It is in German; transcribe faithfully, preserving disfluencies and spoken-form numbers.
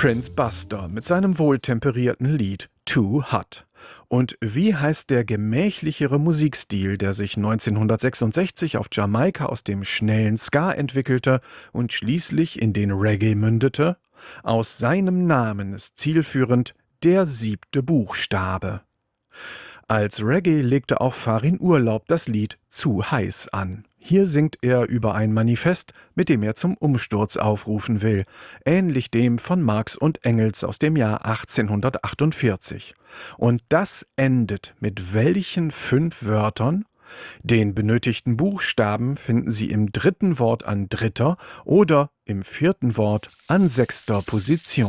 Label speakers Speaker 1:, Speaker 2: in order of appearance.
Speaker 1: Prince Buster mit seinem wohltemperierten Lied Too Hot. Und wie heißt der gemächlichere Musikstil, der sich neunzehnhundertsechsundsechzig auf Jamaika aus dem schnellen Ska entwickelte und schließlich in den Reggae mündete? Aus seinem Namen ist zielführend der siebte Buchstabe. Als Reggae legte auch Farin Urlaub das Lied Zu heiß an. Hier singt er über ein Manifest, mit dem er zum Umsturz aufrufen will, ähnlich dem von Marx und Engels aus dem Jahr achtzehnhundertachtundvierzig. Und das endet mit welchen fünf Wörtern? Den benötigten Buchstaben finden Sie im dritten Wort an dritter oder im vierten Wort an sechster Position.